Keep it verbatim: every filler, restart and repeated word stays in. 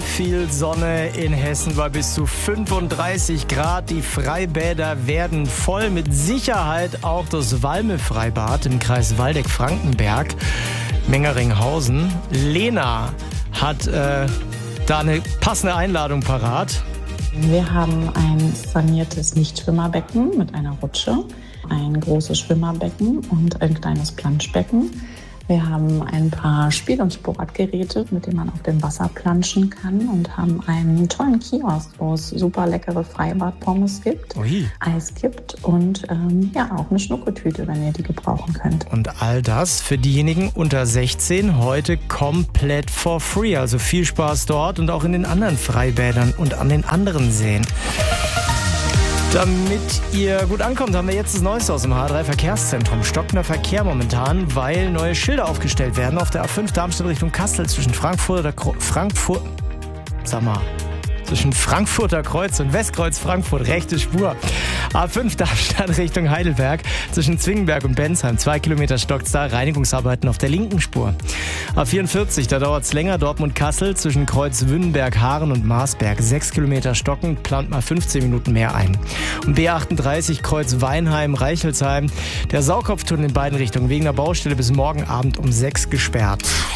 viel Sonne in Hessen bei bis zu fünfunddreißig Grad. Die Freibäder werden voll, mit Sicherheit auch das Valme-Freibad im Kreis Waldeck-Frankenberg, Mengeringhausen. Lena hat äh, da eine passende Einladung parat. Wir haben ein saniertes Nichtschwimmerbecken mit einer Rutsche, ein großes Schwimmerbecken und ein kleines Planschbecken. Wir haben ein paar Spiel- und Sportgeräte, mit denen man auf dem Wasser planschen kann, und haben einen tollen Kiosk, wo es super leckere Freibad-Pommes gibt, Ui. Eis gibt und ähm, ja auch eine Schnuckeltüte, wenn ihr die gebrauchen könnt. Und all das für diejenigen unter sechzehn heute komplett for free. Also viel Spaß dort und auch in den anderen Freibädern und an den anderen Seen. Damit ihr gut ankommt, haben wir jetzt das Neueste aus dem H drei Verkehrszentrum. Stockender Verkehr momentan, weil neue Schilder aufgestellt werden auf der A fünf Darmstadt Richtung Kassel zwischen Frankfurt oder Kro- Frankfurt, sag mal, zwischen Frankfurter Kreuz und Westkreuz Frankfurt, rechte Spur. A fünf Darmstadt Richtung Heidelberg zwischen Zwingenberg und Bensheim, zwei Kilometer stockt's da, Reinigungsarbeiten auf der linken Spur. A vierundvierzig, da dauert's länger, Dortmund-Kassel zwischen Kreuz Wünnenberg, Haaren und Marsberg, sechs Kilometer stocken, plant mal fünfzehn Minuten mehr ein. Und B achtunddreißig, Kreuz Weinheim, Reichelsheim, der Saukopftunnel in beiden Richtungen wegen der Baustelle bis morgen Abend um sechs gesperrt.